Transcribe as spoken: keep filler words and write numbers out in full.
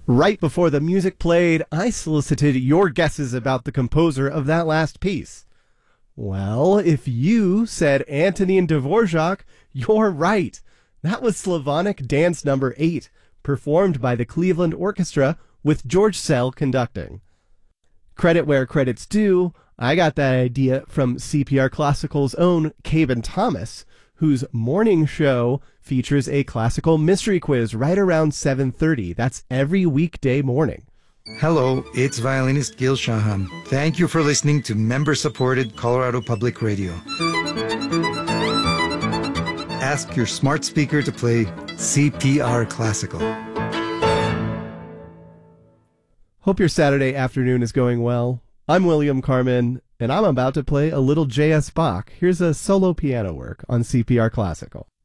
Right before the music played, I solicited your guesses about the composer of that last piece. Well, if you said Antonin Dvorak, you're right. That was Slavonic Dance Number eight, performed by the Cleveland Orchestra with George Szell conducting. Credit where credit's due, I got that idea from C P R Classical's own Caben Thomas, whose morning show features a classical mystery quiz right around seven thirty. That's every weekday morning. Hello, it's violinist Gil Shahan. Thank you for listening to member-supported Colorado Public Radio. Ask your smart speaker to play C P R Classical. Hope your Saturday afternoon is going well. I'm William Carmen, and I'm about to play a little J S. Bach. Here's a solo piano work on C P R Classical.